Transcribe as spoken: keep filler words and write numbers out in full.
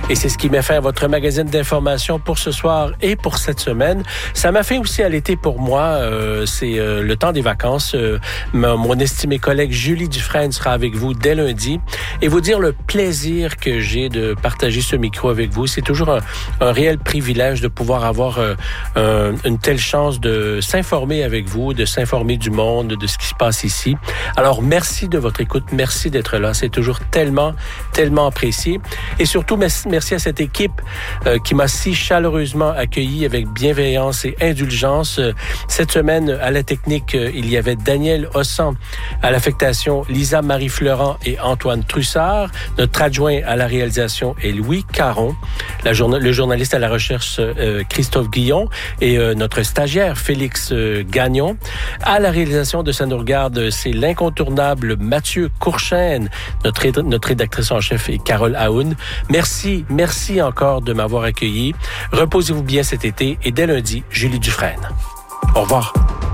Et c'est ce qui met fin à votre magazine d'information pour ce soir et pour cette semaine. Ça m'a fait aussi à l'été pour moi. Euh, c'est euh, le temps des vacances. Euh, mon, mon estimée collègue Julie Dufresne sera avec vous dès lundi et vous dire le plaisir que j'ai de partager ce micro avec vous. C'est toujours un, un réel privilège de pouvoir avoir euh, un, une telle chance de s'informer avec vous, de s'informer du monde, de ce qui se passe ici. Alors, merci de votre écoute. Merci d'être là. C'est toujours tellement, tellement apprécié. Et surtout, merci à cette équipe euh, qui m'a si chaleureusement accueilli avec bienveillance et indulgence. Cette semaine, à la technique, il y avait Daniel Ossan, à l'affectation, Lisa Marie-Fleurant et Antoine Trussard. Notre adjoint à la réalisation est Louis Caron. La journa- le journaliste à la recherche, euh, Christophe Guillon. Et euh, notre stagiaire, Félix euh, Gagnon. À la réalisation de Ça nous regarde, c'est l'incontournable Mathieu Courchaine. Notre, notre rédactrice en chef est Carole Aoun. Merci, merci encore de m'avoir accueilli. Reposez-vous bien cet été et dès lundi, Julie Dufresne. Au revoir.